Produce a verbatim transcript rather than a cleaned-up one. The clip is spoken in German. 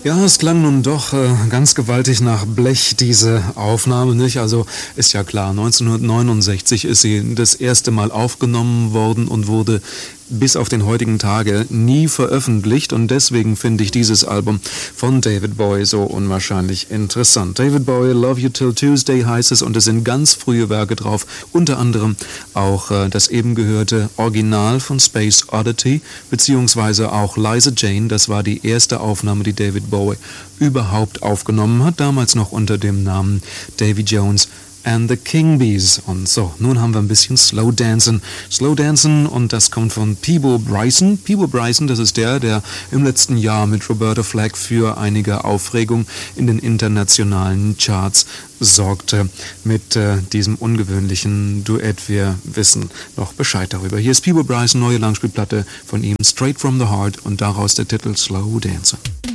Ja, es klang nun doch äh, ganz gewaltig nach Blech, diese Aufnahme, nicht? Also ist ja klar, neunzehnhundertneunundsechzig ist sie das erste Mal aufgenommen worden und wurde bis auf den heutigen Tage nie veröffentlicht, und deswegen finde ich dieses Album von David Bowie so unwahrscheinlich interessant. David Bowie, Love You Till Tuesday heißt es, und es sind ganz frühe Werke drauf, unter anderem auch äh, das eben gehörte Original von Space Oddity, beziehungsweise auch Liza Jane, das war die erste Aufnahme, die David Bowie überhaupt aufgenommen hat, damals noch unter dem Namen Davy Jones and the King Bees. Und so, nun haben wir ein bisschen Slow Dancing. Slow Dancing, und das kommt von Peabo Bryson. Peabo Bryson, das ist der, der im letzten Jahr mit Roberta Flack für einige Aufregung in den internationalen Charts sorgte mit äh, diesem ungewöhnlichen Duett. Wir wissen noch Bescheid darüber. Hier ist Peabo Bryson, neue Langspielplatte von ihm, Straight from the Heart, und daraus der Titel Slow Dancing.